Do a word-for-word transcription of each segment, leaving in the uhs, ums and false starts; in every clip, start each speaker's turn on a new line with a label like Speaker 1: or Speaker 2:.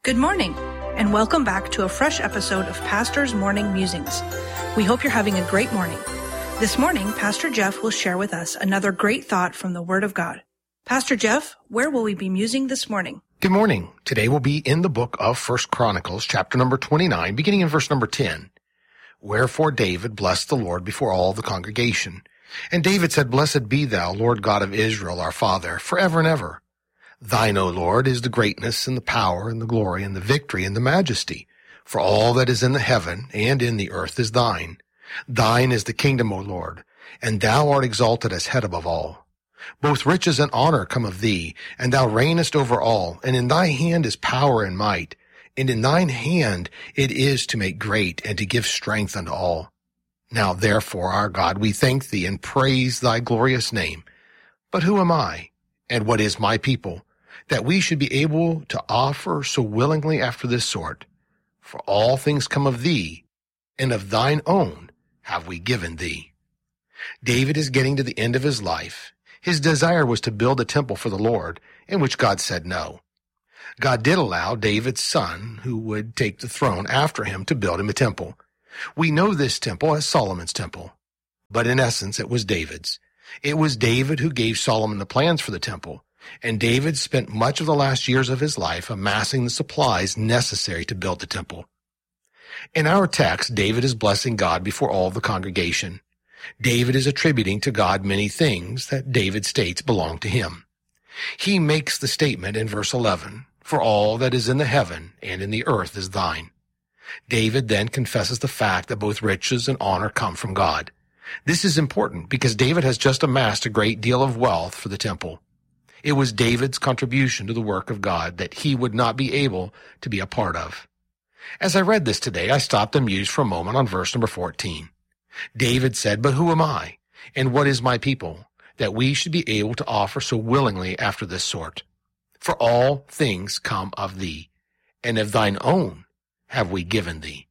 Speaker 1: Good morning, and welcome back to a fresh episode of Pastor's Morning Musings. We hope you're having a great morning. This morning, Pastor Jeff will share with us another great thought from the Word of God. Pastor Jeff, where will we be musing this morning?
Speaker 2: Good morning. Today we'll be in the book of First Chronicles, chapter number twenty-nine, beginning in verse number ten. Wherefore David blessed the Lord before all the congregation. And David said, Blessed be thou, Lord God of Israel, our Father, forever and ever. Thine, O Lord, is the greatness and the power and the glory and the victory and the majesty. For all that is in the heaven and in the earth is thine. Thine is the kingdom, O Lord, and thou art exalted as head above all. Both riches and honor come of thee, and thou reignest over all, and in thy hand is power and might, and in thine hand it is to make great and to give strength unto all. Now therefore, our God, we thank thee and praise thy glorious name. But who am I, and what is my people, that we should be able to offer so willingly after this sort? For all things come of thee, and of thine own have we given thee. David is getting to the end of his life. His desire was to build a temple for the Lord, in which God said no. God did allow David's son, who would take the throne after him, to build him a temple. We know this temple as Solomon's temple, but in essence it was David's. It was David who gave Solomon the plans for the temple, and David spent much of the last years of his life amassing the supplies necessary to build the temple. In our text, David is blessing God before all the congregation. David is attributing to God many things that David states belong to him. He makes the statement in verse eleven, For all that is in the heaven and in the earth is thine. David then confesses the fact that both riches and honor come from God. This is important because David has just amassed a great deal of wealth for the temple. It was David's contribution to the work of God that he would not be able to be a part of. As I read this today, I stopped and mused for a moment on verse number fourteen. David said, But who am I, and what is my people, that we should be able to offer so willingly after this sort? For all things come of thee, and of thine own have we given thee.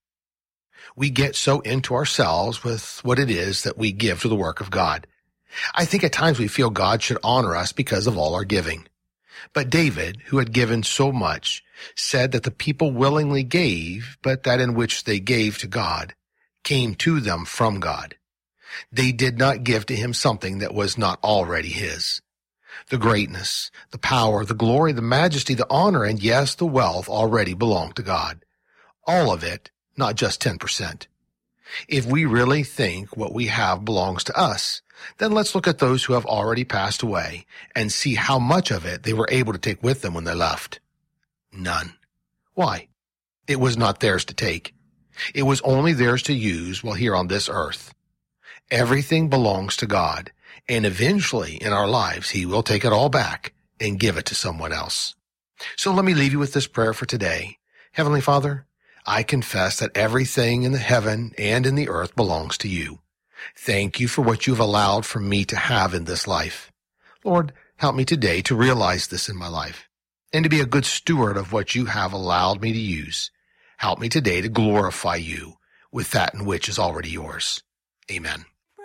Speaker 2: We get so into ourselves with what it is that we give to the work of God. I think at times we feel God should honor us because of all our giving. But David, who had given so much, said that the people willingly gave, but that in which they gave to God came to them from God. They did not give to him something that was not already his. The greatness, the power, the glory, the majesty, the honor, and yes, the wealth already belong to God. All of it, not just ten percent. If we really think what we have belongs to us, then let's look at those who have already passed away and see how much of it they were able to take with them when they left. None. Why? It was not theirs to take. It was only theirs to use while here on this earth. Everything belongs to God, and eventually in our lives he will take it all back and give it to someone else. So let me leave you with this prayer for today. Heavenly Father, I confess that everything in the heaven and in the earth belongs to you. Thank you for what you've allowed for me to have in this life. Lord, help me today to realize this in my life and to be a good steward of what you have allowed me to use. Help me today to glorify you with that in which is already yours. Amen.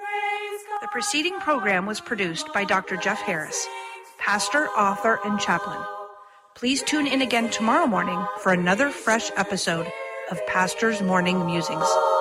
Speaker 1: The preceding program was produced by Doctor Jeff Harris, pastor, author, and chaplain. Please tune in again tomorrow morning for another fresh episode of Pastor's Morning Musings.